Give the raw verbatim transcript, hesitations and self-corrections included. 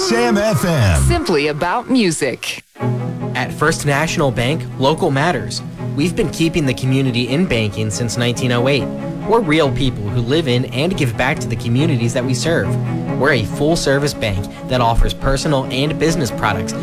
Jam F M. Simply about music. At First National Bank, local matters. We've been keeping the community in banking since nineteen oh eight. We're real people who live in and give back to the communities that we serve. We're a full-service bank that offers personal and business products